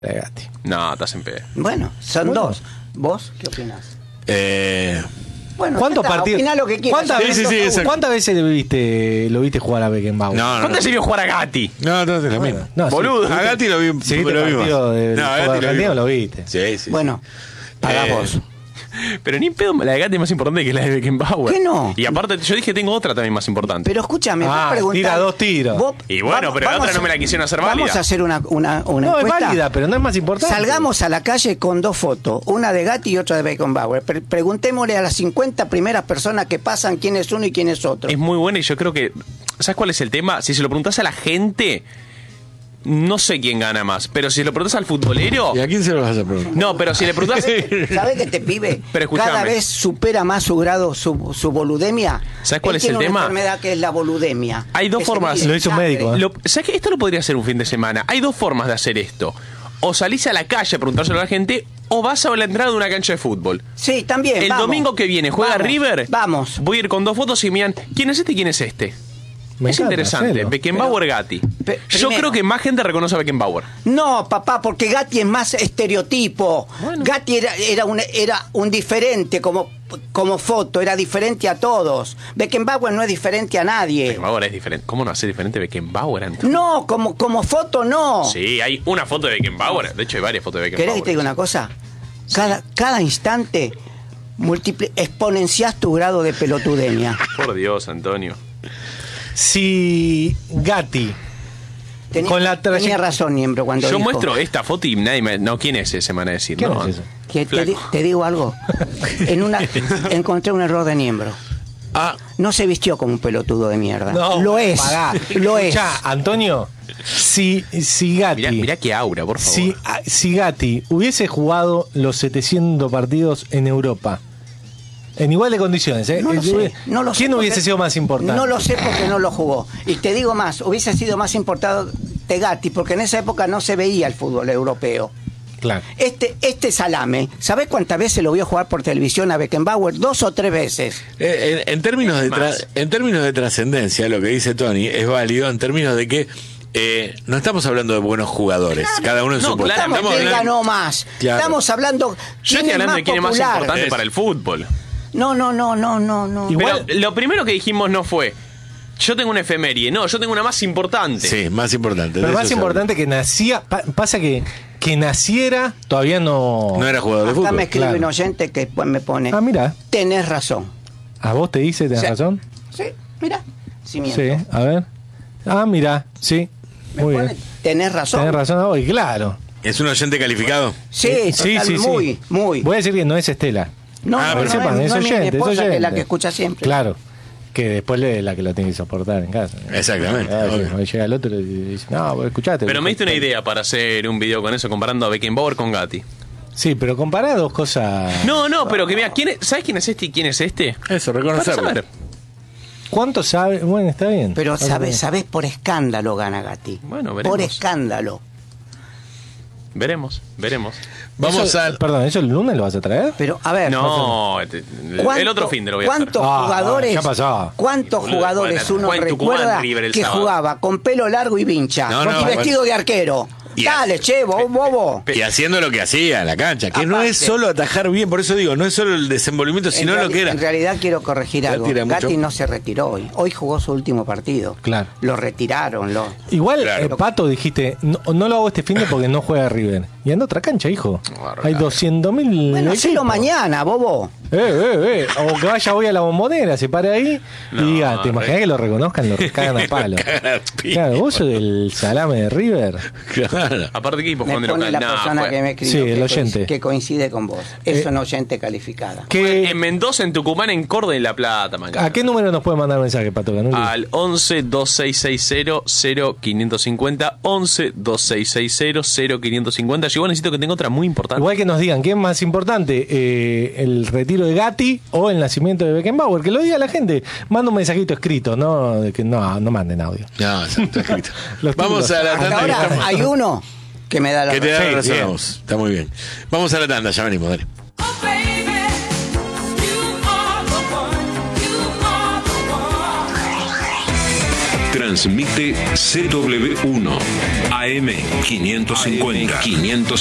Gatti. No, estás en pedo. Bueno, son dos. ¿Vos qué opinás? Bueno, ¿cuántos partidos? Opinás lo que quieras. ¿Cuántas veces lo viste jugar a Beckenbauer? ¿Cuántas veces vio jugar a Gatti? No, es lo mismo. No, boludo. A Gatti lo vi. Si viste el partido de Argentina, lo viste. Sí. Bueno, pagá vos. Pero ni en pedo, la de Gatti es más importante que la de Beckenbauer. ¿Qué no? Y aparte, yo dije tengo otra también más importante. Pero escúchame, vos preguntás. Tira 2 tiros. Y bueno, pero la otra no me la quisieron hacer válida. Vamos a hacer una No, encuesta. es válida, pero no es más importante. Salgamos a la calle con 2 fotos, una de Gatti y otra de Beckenbauer. Preguntémosle a las 50 primeras personas que pasan quién es uno y quién es otro. Es muy buena y yo creo que... ¿Sabes cuál es el tema? Si se lo preguntás a la gente... No sé quién gana más, pero si le preguntas al futbolero... ¿Y a quién se lo vas a preguntar? No, pero si le preguntas... ¿Sabes que este pibe Pero escuchame. cada vez supera más su grado, su boludemia? ¿Sabes cuál Él es tiene el una tema? enfermedad que es la boludemia. Hay dos Que se formas. mide Lo hizo un sangre. médico, ¿Sabes que esto lo podría hacer un fin de semana? Hay dos formas de hacer esto. O salís a la calle a preguntárselo a la gente, o vas a la entrada de una cancha de fútbol. Sí, también. El vamos. domingo que viene juega Vamos, River. Vamos. Voy a ir con 2 fotos y miran quién es este y quién es este. Me es encanta, interesante. hacelo. Beckenbauer, Gatti. Yo primero. creo que más gente reconoce a Beckenbauer. No, papá, porque Gatti es más estereotipo. Bueno. Gatti era un diferente como foto, era diferente a todos. Beckenbauer no es diferente a nadie. Beckenbauer es diferente. ¿Cómo no hacer diferente Beckenbauer, Antonio? No, como foto no. Sí, hay una foto de Beckenbauer. De hecho, hay varias fotos de Beckenbauer. ¿Querés que te diga una cosa? Cada instante exponenciás tu grado de pelotudemia. Por Dios, Antonio. Si Gatti Tenía razón, Niembro, cuando Yo dijo muestro esta foto y nadie me... No, ¿quién es ese? Me van a decir. ¿Quién No, es ese? que Flaco. te digo algo. Encontré un error de Niembro. No se vistió como un pelotudo de mierda. No, lo es. Lo es. Ya, Antonio, si Gatti... Mirá qué aura, por favor. Si Gatti hubiese jugado los 700 partidos en Europa, en igual de condiciones, No lo sé, no lo sé ¿quién porque- hubiese sido más importante? No lo sé porque no lo jugó. Y te digo más, hubiese sido más importante Gatti, porque en esa época no se veía el fútbol europeo. Claro. Este salame, ¿sabés cuántas veces lo vio jugar por televisión a Beckenbauer? 2 o 3 veces. En términos de trascendencia, lo que dice Tony es válido en términos de que no estamos hablando de buenos jugadores, cada uno en su puesto. claro, ¿Quién ganó más? Claro. Estamos hablando. Yo estoy hablando de quién es más importante para el fútbol. No. Igual- Pero lo primero que dijimos no fue yo tengo una efeméride, no, yo tengo una más importante. Sí, más importante. Pero de más eso se importante que nacía... pasa que naciera todavía no... habla. No era jugador de Acá fútbol. me escribe claro. un oyente que pues, me pone. mira. Tenés razón. ¿A vos te dice, tenés Sí. razón? Sí, mira. Si miento. Sí, a ver. Mira, sí. Me Muy pone, bien. tenés razón. Tenés razón hoy, claro. ¿Es un oyente calificado? Sí, total, muy. Voy a decir que no es Estela. No, pero no, sepan, no, es no es mi oyente, es esposa, que es la oyente. que escucha siempre. Claro. Que después es la que lo tiene que soportar en casa. Exactamente, obvio. Hoy llega el otro y dice, no, vos escuchate. Pero me diste una idea para hacer un video con eso comparando a Beckenbauer con Gatti. Sí, pero compará dos cosas. No, pero que mira, ¿sabes quién es este y quién es este? Eso, Para reconocerlo. saber. ¿Cuánto sabe? Bueno, está bien. Pero Está bien. sabes, por escándalo gana Gatti. Bueno, veremos. Por escándalo. Veremos. Vamos Eso- a... Perdón, ¿eso el lunes lo vas a traer? Pero, a ver. No, el otro fin de lo voy a hacer. ¿Cuántos jugadores, ya pasó. ¿cuántos Boludo, jugadores juega- uno juega en Tucumán, recuerda River el que sábado. jugaba con pelo largo y vincha? No, y vestido de arquero. Y Dale, che, bobo. Y haciendo lo que hacía en la cancha, que no Aparte. es solo atajar bien, por eso digo, no es solo el desenvolvimiento, sino lo que era. En realidad quiero corregir Ya algo. tira mucho. Gatti no se retiró hoy. Hoy jugó su último partido. Claro. Lo retiraron. Igual, Claro. Pato, dijiste, no lo hago este fin de porque no juega River. Y anda a otra cancha, hijo. Hay 200.000 Bueno, hacelo equipos. mañana, bobo. O que vaya hoy a la bombonera, se para ahí No, y diga, ¿te imaginas que lo reconozcan? Lo cagan a palo. Claro, vos sos del salame de River. Claro. Aparte que equipo Me jugando pone local. la No, persona fue- que me escribió Sí, el que, oyente. que coincide con vos. Es una oyente calificada. ¿Qué- En Mendoza, en Tucumán, en Córdoba y en La Plata, mañana. ¿A qué número nos puede mandar mensaje, Pato Canuli? Al 11-2660-0550. 11-2660-0550. Yo igual necesito que tenga otra muy importante. Igual que nos digan, ¿qué es más importante? ¿El retiro de Gatti o el nacimiento de Beckenbauer? Que lo diga la gente. Manda un mensajito escrito, no de que no manden audio. No, está escrito. Los Vamos títulos. a la Hasta tanda. que ahora estamos- hay uno que me da la que te da Sí, la razón bien. a vos. Está muy bien. Vamos a la tanda, ya venimos, dale. Oh baby, you are the one, you are the one. Transmite CW1 AM 550.